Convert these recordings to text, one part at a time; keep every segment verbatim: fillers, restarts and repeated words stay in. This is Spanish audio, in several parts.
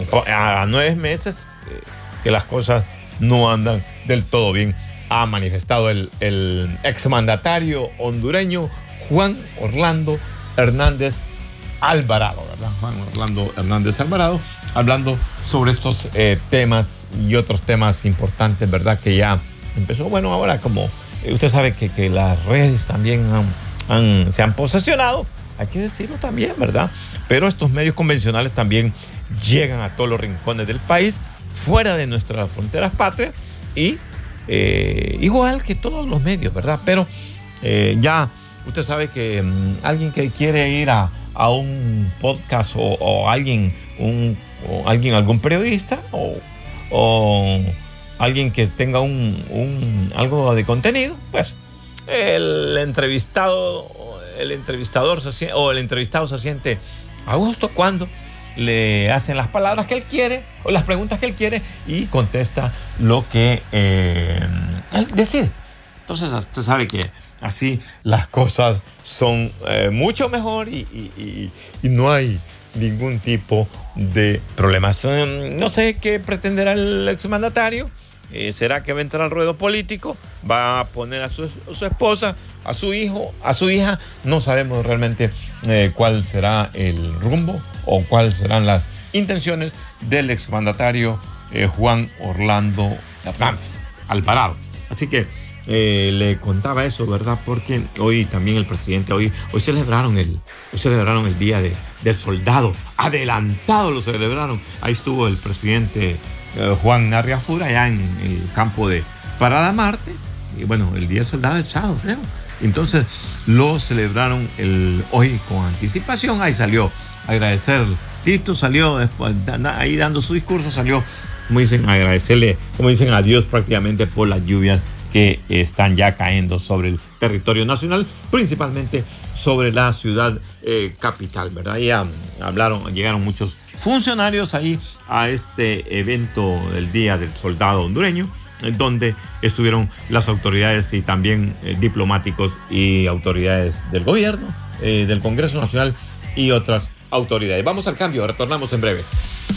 a nueve meses eh, que las cosas no andan del todo bien, ha manifestado el, el exmandatario hondureño Juan Orlando Hernández Alvarado, ¿verdad? Juan Orlando Hernández Alvarado, hablando sobre estos eh, temas y otros temas importantes, ¿verdad? Que ya empezó, bueno, ahora como eh, usted sabe que, que las redes también han, han, se han posesionado, hay que decirlo también, ¿verdad? Pero estos medios convencionales también llegan a todos los rincones del país, fuera de nuestras fronteras patrias, y eh, igual que todos los medios, ¿verdad? Pero eh, ya usted sabe que um, alguien que quiere ir a, a un podcast o, o alguien, un, o alguien, algún periodista o, o alguien que tenga un, un, algo de contenido, pues el entrevistado, el entrevistador se, o el entrevistado se siente a gusto cuando le hacen las palabras que él quiere o las preguntas que él quiere y contesta lo que eh, él decide. Entonces usted sabe que así las cosas son eh, mucho mejor y, y, y, y no hay ningún tipo de problemas. Um, no sé qué pretenderá el exmandatario. Eh, ¿Será que va a entrar al ruedo político? ¿Va a poner a su, a su esposa, a su hijo, a su hija? No sabemos realmente eh, cuál será el rumbo o cuáles serán las intenciones del exmandatario eh, Juan Orlando Hernández Alvarado. Así que eh, le contaba eso, ¿verdad? Porque hoy también el presidente, hoy, hoy celebraron el, hoy celebraron el Día de, del Soldado. Adelantado lo celebraron. Ahí estuvo el presidente Juan Narriafura allá en el campo de Parada Marte, y bueno, el Día del Soldado el sábado, creo. Entonces lo celebraron el, hoy con anticipación. Ahí salió a agradecer, Tito salió después, ahí dando su discurso, salió, como dicen, a agradecerle, como dicen, a Dios prácticamente por las lluvias que están ya cayendo sobre el territorio nacional, principalmente sobre la ciudad eh, capital, ¿verdad? Ya hablaron, llegaron muchos funcionarios ahí a este evento del Día del Soldado hondureño, donde estuvieron las autoridades y también eh, diplomáticos y autoridades del gobierno, eh, del Congreso Nacional y otras autoridades. Vamos al cambio, retornamos en breve.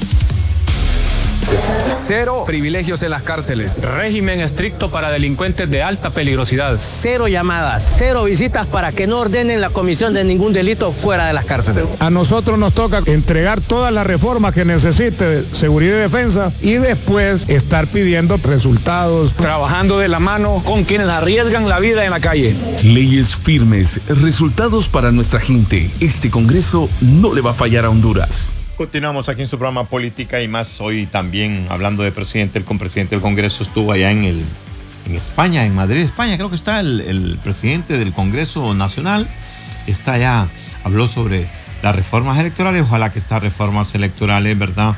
Cero privilegios en las cárceles. Régimen estricto para delincuentes de alta peligrosidad. Cero llamadas, cero visitas para que no ordenen la comisión de ningún delito fuera de las cárceles. A nosotros nos toca entregar todas las reformas que necesite seguridad y defensa y después estar pidiendo resultados. Trabajando de la mano con quienes arriesgan la vida en la calle. Leyes firmes, resultados para nuestra gente. Este Congreso no le va a fallar a Honduras. Continuamos aquí en su programa Política y Más. Hoy también hablando de presidente, el compresidente del Congreso estuvo allá en, el, en España, en Madrid, España. Creo que está el, el presidente del Congreso Nacional. Está allá, habló sobre las reformas electorales. Ojalá que estas reformas electorales, ¿verdad?,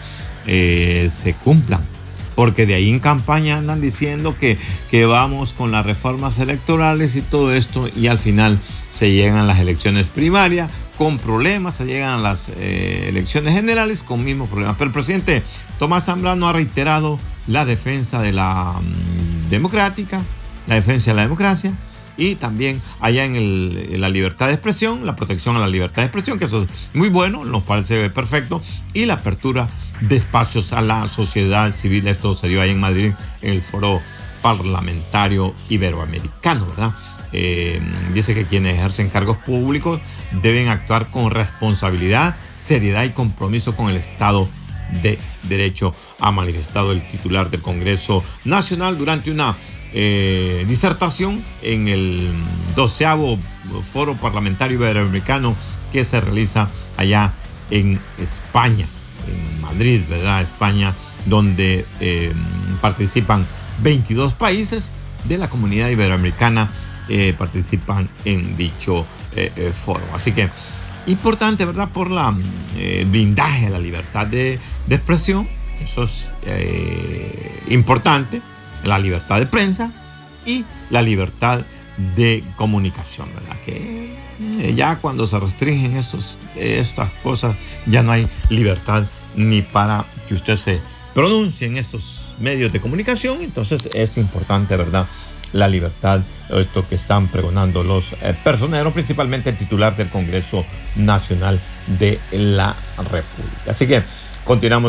eh, se cumplan. Porque de ahí en campaña andan diciendo que, que vamos con las reformas electorales y todo esto, y al final se llegan a las elecciones primarias con problemas, se llegan a las eh, elecciones generales con mismos problemas. Pero el presidente Tomás Zambrano ha reiterado la defensa de la um, democrática, la defensa de la democracia, y también allá en, el, en la libertad de expresión, la protección a la libertad de expresión, que eso es muy bueno, nos parece perfecto, y la apertura de espacios a la sociedad civil. Esto se dio ahí en Madrid, en el Foro Parlamentario Iberoamericano, ¿verdad? Eh, dice que quienes ejercen cargos públicos deben actuar con responsabilidad, seriedad y compromiso con el Estado de Derecho, ha manifestado el titular del Congreso Nacional durante una eh, disertación en el doceavo Foro Parlamentario Iberoamericano que se realiza allá en España, en Madrid, ¿verdad? España, donde eh, participan veintidós países de la comunidad iberoamericana. Eh, participan en dicho eh, eh, foro. Así que importante, ¿verdad? Por la eh, blindaje a la libertad de, de expresión, eso es eh, importante, la libertad de prensa y la libertad de comunicación, ¿verdad? Que eh, ya cuando se restringen estos, estas cosas, ya no hay libertad ni para que usted se pronuncie en estos medios de comunicación. Entonces es importante, ¿verdad?, la libertad, esto que están pregonando los eh, personeros, principalmente el titular del Congreso Nacional de la República. Así que continuamos